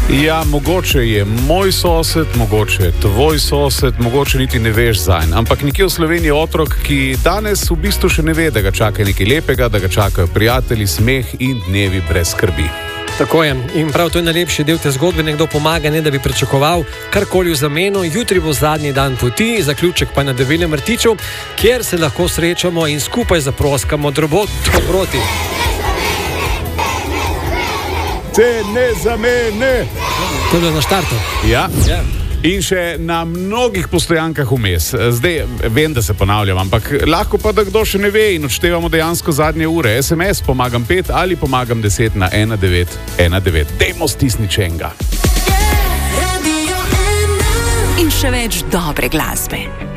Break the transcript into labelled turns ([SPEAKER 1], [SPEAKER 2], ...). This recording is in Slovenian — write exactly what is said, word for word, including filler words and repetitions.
[SPEAKER 1] Ja, mogoče je moj sosed, mogoče je tvoj sosed, mogoče niti ne veš zanj. Ampak nekje v Sloveniji je otrok, ki danes v bistvu še ne ve, da ga čaka nekaj lepega, da ga čakajo prijatelji, smeh in dnevi brez skrbi.
[SPEAKER 2] Tako je. In prav to je najlepši del te zgodbe. Nekdo pomaga, ne da bi pričakoval karkoli v zameno. Jutri bo zadnji dan poti, zaključek pa na Devilnem Rtiču, kjer se lahko srečamo in skupaj zaproskamo drobot proti.
[SPEAKER 1] Te ne za mene!
[SPEAKER 2] To je bilo na štartu.
[SPEAKER 1] Ja.
[SPEAKER 2] Ja.
[SPEAKER 1] In še na mnogih postojankah vmes. Zdaj vem, da se ponavljam, ampak lahko pa, da kdo še ne ve in odštevamo dejansko zadnje ure. es em es pomagam pet ali pomagam deset na ena devet ena devet. Dajmo stisniti enega.
[SPEAKER 3] In še več dobre glasbe.